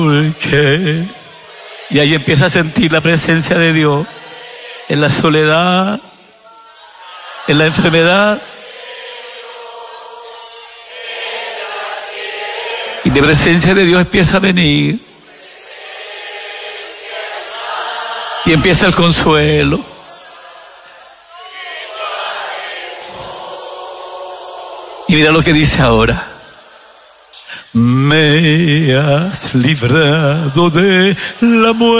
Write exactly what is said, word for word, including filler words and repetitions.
porque... Y ahí empieza a sentir la presencia de Dios en la soledad, en la enfermedad. Y de presencia de Dios empieza a venir. Y empieza el consuelo. Y mira lo que dice ahora. Me has librado de la muerte.